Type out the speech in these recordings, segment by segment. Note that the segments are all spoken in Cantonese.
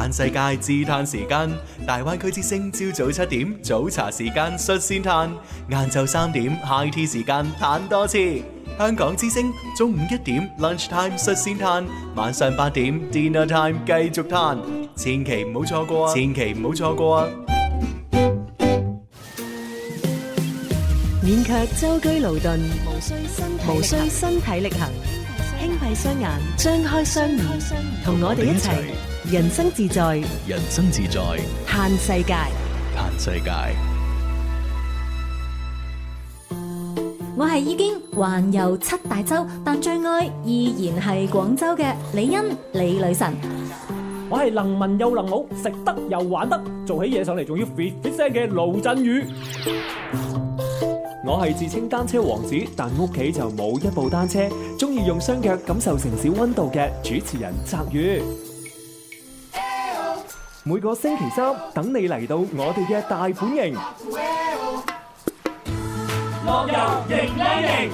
環世界自嘆時間，大灣區之聲朝早7點早茶時間率先嘆，晏晝3點 high tea 時間嘆多次。香港之聲中午1點 lunch time 率先嘆，晚上8點 dinner time 繼續嘆，千祈唔好錯過啊！千祈唔好錯過啊！ 免卻舟車勞頓，無需身體力行，輕閉雙眼，張開雙耳，同我哋一齊人生自在， 人生自在， 嘆世界。 嘆世界。 我係已經環遊7大洲，但最愛依然係廣州嘅李欣李女神。 我係能文又能武，食得又玩得，做起嘢上嚟仲要 fit 聲嘅盧振宇。我係自稱單車王子，但屋企就冇一部單車，中意用雙腳感受城市溫度嘅主持人澤宇。每個星期三等你嚟到我哋嘅大本營，樂遊迎靚營。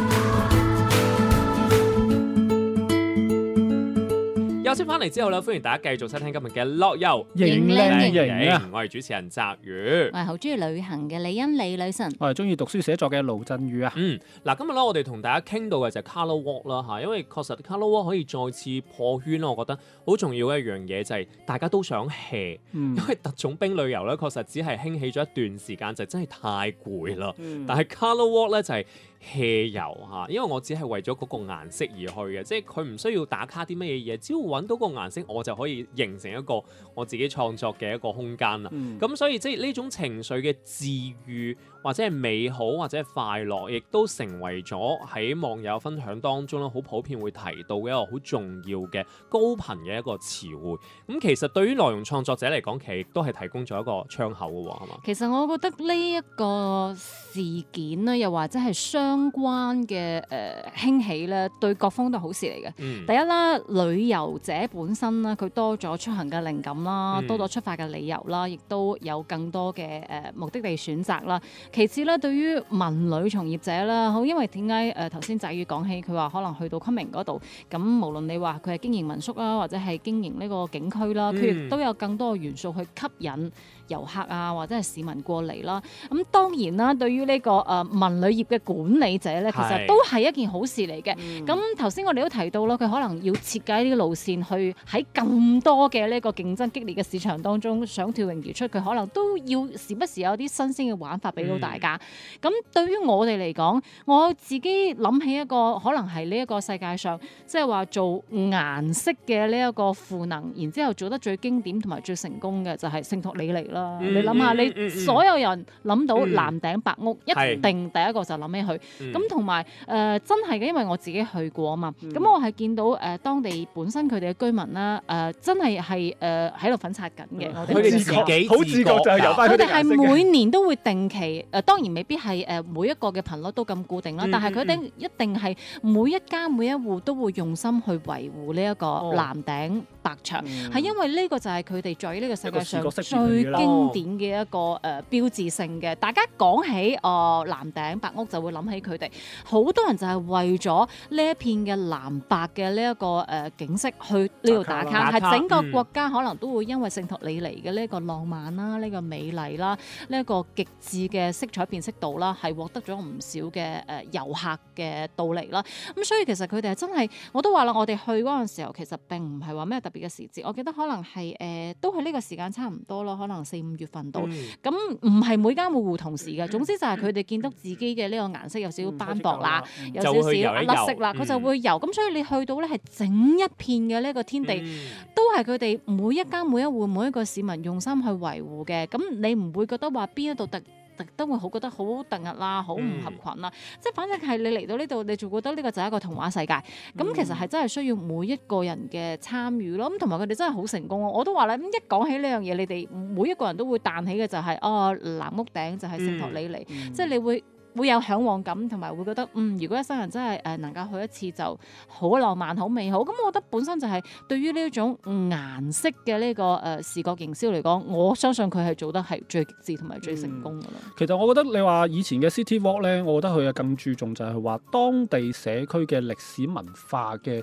休息翻嚟之後咧，歡迎大家繼續收聽今日嘅樂遊迎靚營啊！ 我係主持人澤宇， 我係好中意旅行嘅李欣李女神， 我係中意讀書寫作嘅盧振宇啊！ 嗱，今日咧我哋同大家傾到嘅就係 Colour Walk 啦嚇，因為確實 Colour Walk 可以再次破圈咯，我覺得好重要嘅一樣嘢就係大家都想 hea，因為特種兵旅遊咧確實只係興起咗一段時間，就真係太攰啦。但係 Colour Walk 咧就係hea遊嚇，因為我只係為咗嗰個顏色而去嘅，即係佢唔需要打卡啲乜嘢嘢，只要揾到個顏色，我就可以形成一個我自己創作嘅一個空間啦。咁所以即係呢種情緒嘅治癒或者係美好或者係快樂，亦都成為咗喺網友分享當中咧好普遍會提到嘅一個好重要嘅高頻嘅一個詞彙。咁其實對於內容創作者嚟講，其實亦都係提供咗一個窗口嘅喎，係嘛？ 其實我覺得呢一個事件咧，又或者係相關嘅興起咧，對各方都係好事嚟嘅。第一啦，旅遊者本身啦，佢多咗出行嘅靈感啦，多咗出發嘅理由啦，亦都有更多嘅目的地選擇啦。其次咧，對於文旅從業者啦，好，因為點解頭先澤宇講起佢話可能去到昆明嗰度，咁無論你話佢係經營民宿啦，或者係經營呢個景區啦，佢亦都有更多嘅元素去吸引遊客啊，或者係市民過嚟啦。咁當然啦，對於呢個文旅業嘅管理者咧，其實都係一件好事嚟嘅。咁頭先我哋都提到啦，佢可能要設計呢啲路線去喺咁多嘅呢個競爭激烈嘅市場當中想跳穎而出，佢可能都要時不時有啲新鮮嘅玩法俾到大家。咁對於我哋嚟講，我自己諗起一個可能係呢一個世界上即係話做顏色嘅呢一個賦能，然之後做得最經典同埋最成功嘅就係聖托里尼啦。你諗下，你所有人諗到藍頂白屋，一定第一個就諗起佢。咁同埋真係嘅，因為我自己去過啊嘛。咁我係見到當地本身佢哋嘅居民啦，真係喺度粉刷緊嘅。我哋佢哋自己好自覺就係由翻佢哋係每年都會定期當然未必係每一個嘅頻率都咁固定啦，但係佢哋一定係每一家每一戶都會用心去維護呢一個藍頂白牆，係因為呢個就係佢哋在呢個世界上最經典嘅一個標誌性嘅。大家講起藍頂白屋就會諗起佢哋，好多人就係為咗呢一片嘅藍白嘅呢一個景色去呢度打卡，係整個國家可能都會因為聖托里尼嘅呢個浪漫啦、呢個美麗啦、呢一個極致嘅色彩辨識度啦，係獲得咗唔少嘅遊客嘅到嚟啦。咁所以其實佢哋係真係，我都話啦，我哋去嗰陣時候其實並唔係話咩特別嘅時節，我記得可能係都係呢個時間差唔多咯，可能4-5月份到。咁唔係每間戶戶同時嘅，總之就係佢哋見到自己嘅呢個顏色有少少斑駁啦，有少少甩色啦，佢就會游。咁所以你去到咧係整一片嘅呢個天地，都係佢哋每一間每一戶每一個市民用心去維護嘅。咁你唔會覺得話邊一度特登會好覺得好突兀啦，好唔合群啦，即係反正係你嚟到呢度，你就覺得呢個就係一個童話世界。咁其實係真係需要每一個人嘅參與咯。咁同埋佢哋真係好成功。我都話啦，咁一講起呢樣嘢，你哋每一個人都會彈起嘅就係藍屋頂就係聖托里尼，即係你會有嚮往感，同埋會覺得如果一生人真係能夠去一次就好浪漫好美好。咁我覺得本身就係對於呢一種顏色嘅呢個視覺營銷嚟講，我相信佢係做得係最極致同埋最成功㗎啦。 其實我覺得你話以前嘅 City Walk 咧，我覺得佢係更注重就係話當地社區嘅歷史文化嘅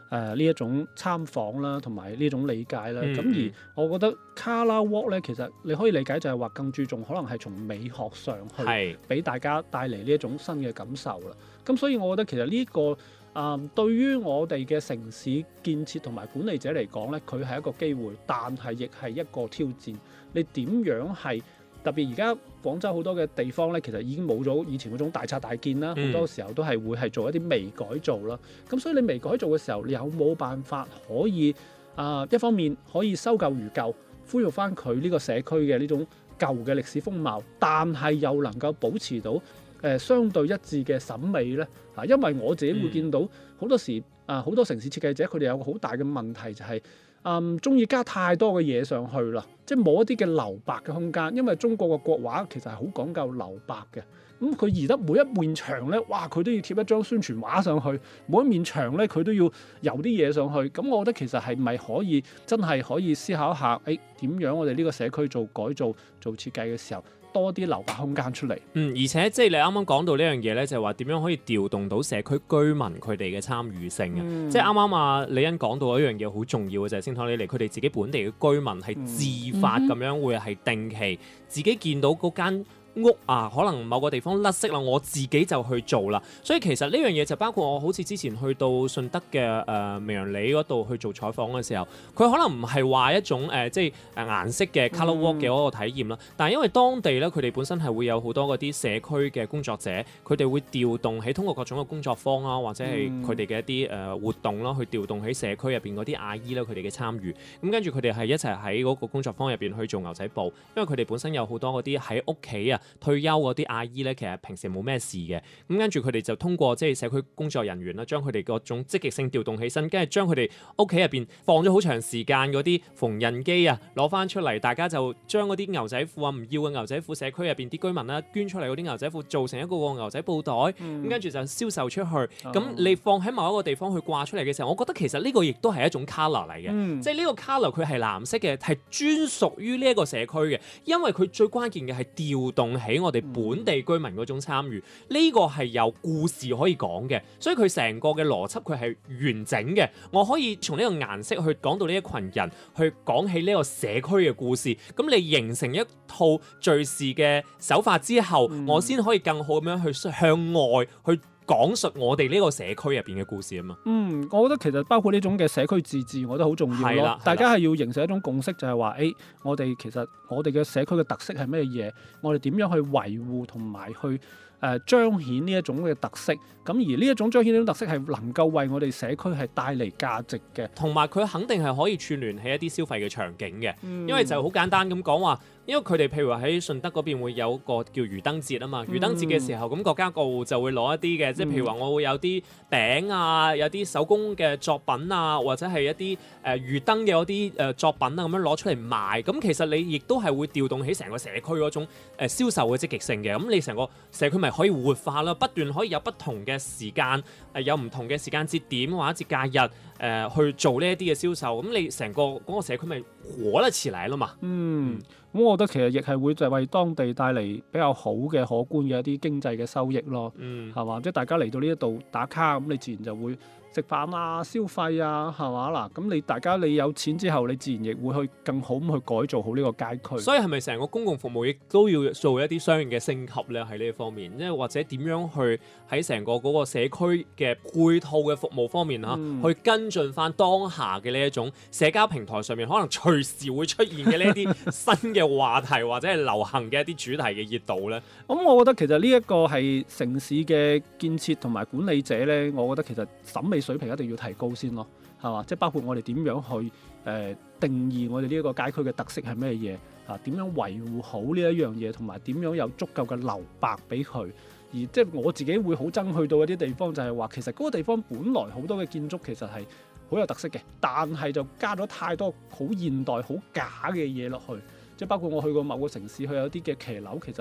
呢一種參訪啦，同埋呢種理解啦。咁而我覺得 Color Walk 咧，其實你可以理解就係話更注重可能係從美學上去俾大家帶嚟呢一種新嘅感受啦。咁所以我覺得其實呢個對於我哋嘅城市建設同埋管理者嚟講咧，佢係一個機會，但係亦係一個挑戰。你點樣係特別而家廣州好多嘅地方咧，其實已經冇咗以前嗰種大拆大建啦，好多時候都係會係做一啲微改造啦。咁所以你微改造嘅時候，你有冇辦法可以一方面可以修舊如舊，恢復翻佢呢個社區嘅呢種舊嘅歷史風貌，但係又能夠保持到相對一致嘅審美咧？因為我自己會見到好多時好多城市設計者佢哋有個好大嘅問題就係中意加太多嘅嘢上去啦，即係冇一啲嘅留白嘅空間。因為中國嘅國畫其實係好講究留白嘅，咁佢移得每一面牆咧，哇佢都要貼一張宣傳畫上去，每一面牆咧佢都要油啲嘢上去。咁我覺得其實係咪可以真係可以思考一下，點樣我哋呢個社區做改造做設計嘅時候，多啲留白空間出嚟。 而且即係你啱啱講到呢樣嘢咧，就係話點樣可以調動到社區居民佢哋嘅參與性啊！即係啱啱李欣講到一樣嘢好重要嘅就係星台李妮佢哋自己本地嘅居民係自發咁樣會係定期自己見到嗰間屋可能某個地方甩色啦，我自己就去做啦。所以其實呢樣嘢就包括我好似之前去到順德嘅明陽里嗰度去做採訪嘅時候，佢可能唔係話一種即係顏色嘅 colour walk 嘅嗰個體驗啦。但係因為當地咧，佢哋本身係會有好多嗰啲社區嘅工作者，佢哋會調動起通過各種嘅工作坊啦，或者係佢哋嘅一啲活動啦，去調動起社區入邊嗰啲阿姨啦，佢哋嘅參與。咁跟住佢哋係一齊喺嗰個工作坊入邊去做牛仔布，因為佢哋本身有好多嗰啲喺屋企退休嗰啲阿姨咧，其實平時冇咩事嘅，咁跟住佢哋就通過即係社區工作人員啦，將佢哋嗰種積極性調動起身，跟住將佢哋屋企入邊放咗好長時間嗰啲縫紉機攞翻出嚟，大家就將嗰啲牛仔褲唔要嘅牛仔褲，社區入邊啲居民啦捐出嚟嗰啲牛仔褲，做成一個牛仔布袋，咁跟住就銷售出去。咁你放喺某一個地方去掛出嚟嘅時候，我覺得其實呢個亦都係一種 colour 嚟嘅，即係呢個 colour 佢係藍色嘅，係專屬於呢一個社區嘅，因為佢最關鍵嘅係調動起我哋本地居民嗰種參與，呢個係有故事可以講嘅，所以佢成個嘅邏輯佢係完整嘅。我可以從呢個顏色去講到呢一群人，去講起呢個社區嘅故事。咁你形成一套敘事嘅手法之後，我先可以更好咁樣去向外去講述我哋呢個社區入邊嘅故事啊嘛。 我覺得其實包括呢種嘅社區自治，我覺得好重要咯。大家係要形成一種共識，就係話，我哋其實我哋嘅社區嘅特色係咩嘢？我哋點樣去維護同埋去彰顯呢一種嘅特色？咁而呢一種彰顯呢種特色係能夠為我哋社區係帶嚟價值嘅， 同埋佢肯定係可以串聯起一啲消費嘅場景嘅。因為就好簡單咁講話。因為佢哋譬如話喺順德嗰邊會有個叫魚燈節啊嘛，魚燈節嘅時候咁國家各戶就會攞一啲嘅，即係譬如話我會有啲餅有啲手工嘅作品或者係一啲魚燈嘅嗰啲作品咁樣攞出嚟賣。咁其實你亦都係會調動起成個社區嗰種銷售嘅積極性嘅。咁你成個社區咪可以活化啦，不斷可以有不同嘅時間有唔同嘅時間節點或者節假日去做呢一啲嘅銷售。咁你成個嗰個社區咪活得起來啦嘛。 咁我覺得其實亦係會就係為當地帶嚟比較好嘅可觀嘅一啲經濟嘅收益咯，係嘛？即係大家嚟到呢一度打卡，咁你自然就會食飯消費係嘛嗱？咁你有錢之後，你自然亦會去更好咁去改造好呢個街區。 所以係咪成個公共服務亦都要做一啲相應嘅升級咧？喺呢一方面，即係或者點樣去喺成個嗰個社區嘅配套嘅服務方面去跟進翻當下嘅呢一種社交平台上面可能隨時會出現嘅呢一啲新嘅話題或者係流行嘅一啲主題嘅熱度咧？ 咁我覺得其實呢一個係城市嘅建設同埋管理者咧，我覺得其實審美水平一定要提高先咯，係嘛？即係包括我哋點樣去定義我哋呢一個街區嘅特色係咩嘢點樣維護好呢一樣嘢，同埋點樣有足夠嘅留白俾佢。而即係我自己會好憎去到一啲地方，就係話其實嗰個地方本來好多嘅建築其實係好有特色嘅，但係就加咗太多好現代好假嘅嘢落去。即係包括我去過某個城市，佢有啲嘅騎樓其實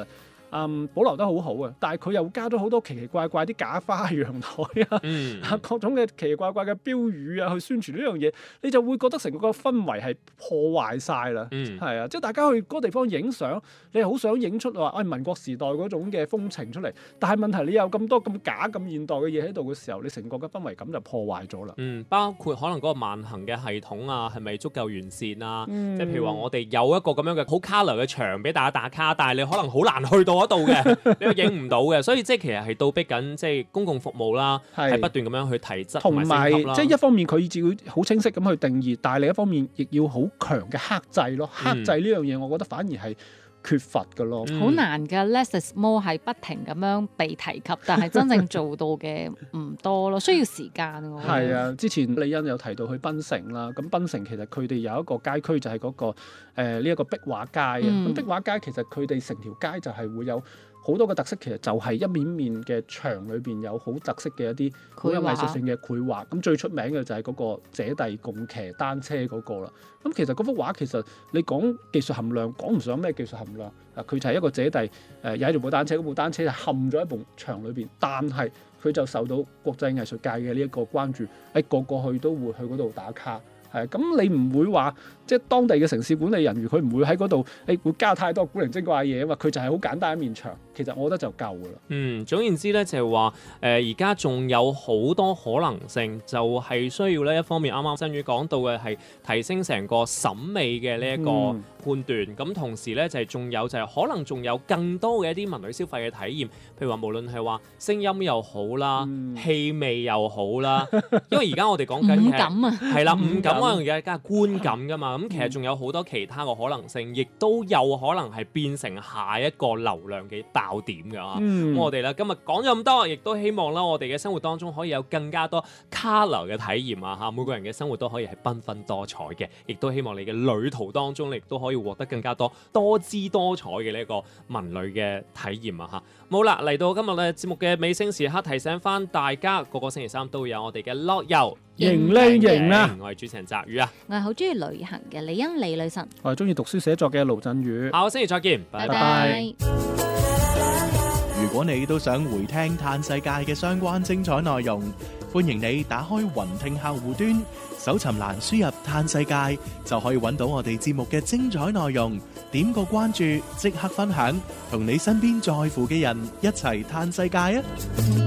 保留得好好嘅，但係佢又加咗好多奇奇怪怪啲假花陽台啊，各種嘅奇奇怪怪嘅標語啊，去宣傳呢樣嘢，你就會覺得成個氛圍係破壞晒啦。係啊，即係大家去嗰個地方影相，你係好想影出話民國時代嗰種嘅風情出嚟，但係問題你有咁多咁假咁現代嘅嘢喺度嘅時候，你成個嘅氛圍感就破壞咗啦。 包括可能嗰個慢行嘅系統啊，係咪足夠完善啊？即係譬如話我哋有一個咁樣嘅好 colour 嘅牆俾大家打卡，但係你可能好難去到嗰度嘅，你又影唔到嘅，所以即係其實係倒逼緊即係公共服務啦，係不斷咁樣去提質同埋升級啦。 即係一方面佢要好清晰咁去定義，但係另一方面亦要好強嘅克制咯。克制呢樣嘢，我覺得反而係缺乏嘅咯， 好難㗎。Less is more 係不停咁樣被提及，但係真正做到嘅唔多咯，需要時間。 係啊，之前李欣有提到去檳城啦，咁檳城其實佢哋有一個街區就係嗰個呢一個壁畫街啊。咁壁畫街其實佢哋成條街就係會有好多嘅特色，其實就係一面面嘅牆裏邊有好特色嘅一啲好有藝術性嘅繪畫。咁最出名嘅就係嗰個姐弟共騎單車嗰個啦。咁其實嗰幅畫其實你講技術含量講唔上咩技術含量。佢就係一個姐弟踩住部單車，嗰部單車就陷咗喺埲牆裏邊，但係佢就受到國際藝術界嘅呢一個關注，個個去都會去嗰度打卡。係咁，你唔會話即係當地嘅城市管理人員，佢唔會喺嗰度會加太多古靈精怪嘢啊嘛。佢就係好簡單一面牆，其實我覺得就夠㗎啦。 總言之咧，就係話而家仲有好多可能性，就係需要咧一方面啱啱新宇講到嘅係提升成個審美嘅呢一個判斷，咁同時咧就係仲有就係可能仲有更多嘅一啲文旅消費嘅體驗，譬如話無論係話聲音又好啦，氣味又好啦，因為而家我哋講緊五感啊， 係啦，五感嗰樣嘢梗係觀感㗎嘛，咁其實仲有好多其他嘅可能性，亦都有可能係變成下一個流量嘅爆點㗎嚇。咁我哋咧今日講咗咁多，亦都希望啦，我哋嘅生活當中可以有更加多 colour 嘅體驗啊嚇，每個人嘅生活都可以係繽紛多彩嘅，亦都希望你嘅旅途當中，你亦都可以獲得更加多多姿多彩嘅呢一個文旅嘅體驗啊嚇。好啦，嚟到今日咧節目嘅尾聲時刻，提醒翻大家，個個星期三都會有我哋嘅樂遊型靚型啊！ 我係主持人澤宇啊， 我係好中意旅行嘅李欣李女神， 我係中意讀書寫作嘅盧振宇。 下個星期再見，拜拜。 如果你都想回聽嘆世界嘅相關精彩內容，歡迎你打開雲聽客戶端，搜尋欄輸入嘆世界，就可以揾到我哋節目嘅精彩內容。點個關注，即刻分享，同你身邊在乎嘅人一齊嘆世界啊！